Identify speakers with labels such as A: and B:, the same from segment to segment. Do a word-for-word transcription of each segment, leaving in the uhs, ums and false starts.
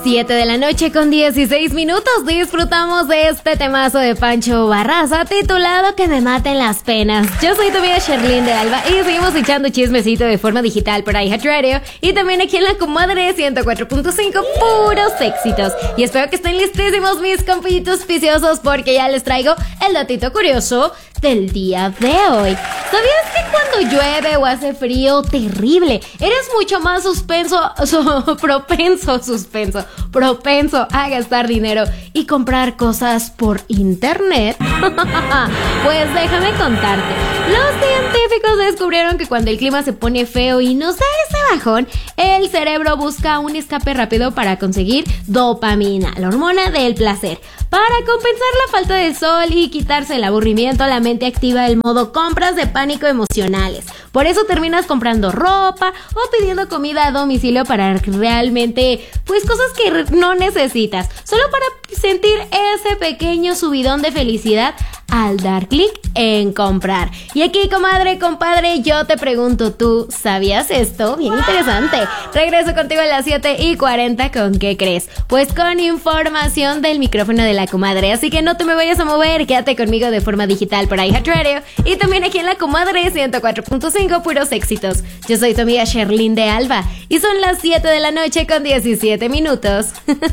A: siete de la noche con dieciséis minutos disfrutamos de este temazo de Pancho Barraza titulado Que me maten las penas. Yo soy tu amiga Sherlyn de Alba y seguimos echando chismecito de forma digital por iHeartRadio y también aquí en la comadre ciento cuatro punto cinco, puros éxitos. Y espero que estén listísimos mis compillitos viciosos porque ya les traigo el datito curioso del día de hoy. ¿Sabías que cuando llueve o hace frío terrible, eres mucho más suspenso, su, propenso, suspenso, propenso a gastar dinero y comprar cosas por internet? Pues déjame contarte. Los científicos descubrieron que cuando el clima se pone feo y nos da ese bajón, el cerebro busca un escape rápido para conseguir dopamina, la hormona del placer. Para compensar la falta de sol y quitarse el aburrimiento, la mente activa el modo compras de pánico emocionales. Por eso terminas comprando ropa o pidiendo comida a domicilio para realmente, pues, cosas que no necesitas, solo para sentir ese pequeño subidón de felicidad al dar clic en comprar. Y aquí, comadre, compadre, yo te pregunto, ¿tú sabías esto? Bien interesante. Regreso contigo a las siete y cuarenta. ¿Con qué crees? Pues con información del micrófono de la comadre. Así que no te me vayas a mover, quédate conmigo de forma digital por iHeartRadio y también aquí en la comadre ciento cuatro punto cinco, puros éxitos. Yo soy tu amiga Sherlyn de Alba y son las siete de la noche con diecisiete minutos.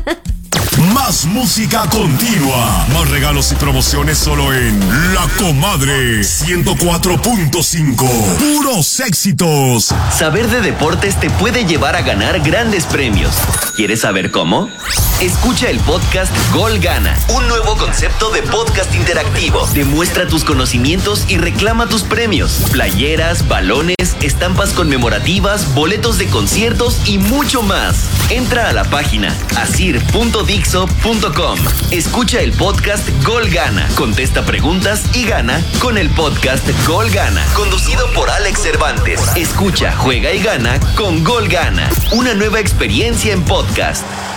B: Más música continua, más regalos y promociones solo en La Comadre ciento cuatro punto cinco. Puros éxitos.
C: Saber de deportes te puede llevar a ganar grandes premios. ¿Quieres saber cómo? Escucha el podcast Gol Gana, un nuevo concepto de podcast interactivo. Demuestra tus conocimientos y reclama tus premios. Playeras, balones, estampas conmemorativas, boletos de conciertos y mucho más. Entra a la página asir punto dixo punto com. Escucha el podcast Gol Gana, contesta preguntas y gana con el podcast Gol Gana, conducido por Alex Cervantes. Escucha, juega y gana con Gol Gana, una nueva experiencia en podcast.